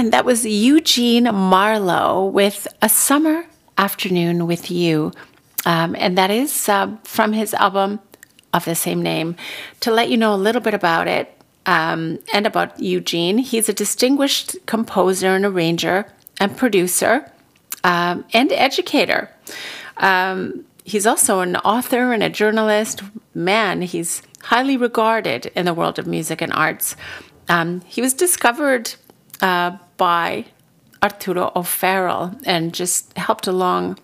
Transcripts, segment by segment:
And that was Eugene Marlowe with A Summer Afternoon with You. And that is from his album of the same name. To let you know a little bit about it and about Eugene, he's a distinguished composer and arranger and producer and educator. He's also an author and a journalist. Man, he's highly regarded in the world of music and arts. He was discovered by Arturo O'Farrell and just helped along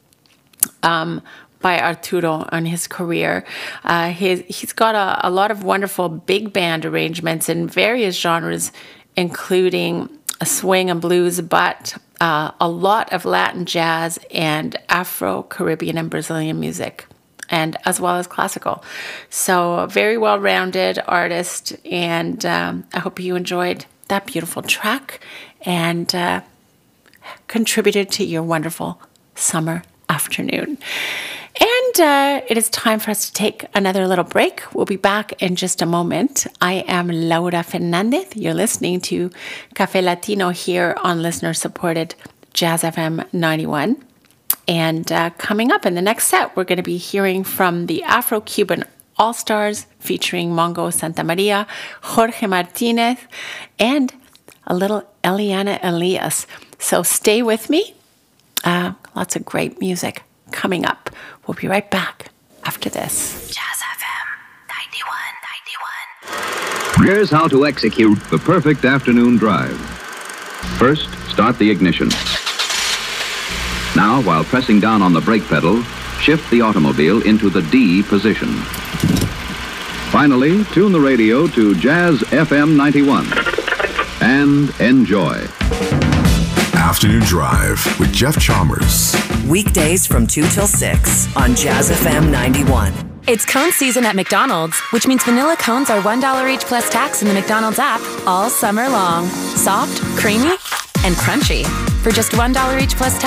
by Arturo on his career. He's got a lot of wonderful big band arrangements in various genres, including swing and blues, but a lot of Latin jazz and Afro-Caribbean and Brazilian music, and as well as classical. So a very well-rounded artist, and I hope you enjoyed that beautiful track and contributed to your wonderful summer afternoon. And it is time for us to take another little break. We'll be back in just a moment. I am Laura Fernandez. You're listening to Café Latino here on listener-supported Jazz FM 91. And coming up in the next set, we're going to be hearing from the Afro-Cuban All-Stars featuring Mongo Santamaria, Jorge Martinez, and a little Eliana Elias. So stay with me. Lots of great music coming up. We'll be right back after this. Jazz FM 91. Here's how to execute the perfect afternoon drive. First, start the ignition. Now, while pressing down on the brake pedal, shift the automobile into the D position. Finally, tune the radio to Jazz FM 91 and enjoy. Afternoon Drive with Jeff Chalmers. Weekdays from 2 till 6 on Jazz FM 91. It's cone season at McDonald's, which means vanilla cones are $1 each plus tax in the McDonald's app all summer long. Soft, creamy, and crunchy for just $1 each plus tax.